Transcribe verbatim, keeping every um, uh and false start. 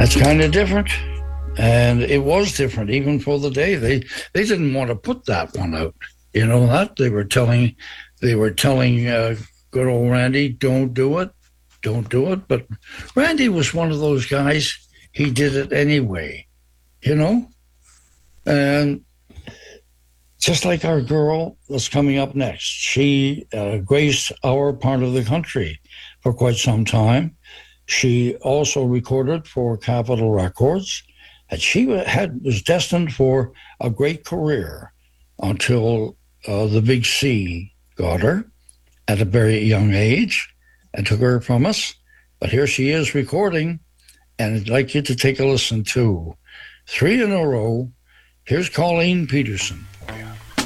That's kind of different. And it was different even for the day. They they didn't want to put that one out. You know that? They were telling they were telling uh, good old Randy, don't do it. Don't do it. But Randy was one of those guys, he did it anyway, you know? And just like our girl that's coming up next, she uh, graced our part of the country for quite some time. She also recorded for Capitol Records, and she had was destined for a great career until uh, the Big C got her at a very young age and took her from us. But here she is recording, and I'd like you to take a listen to three in a row. Here's Colleen Peterson.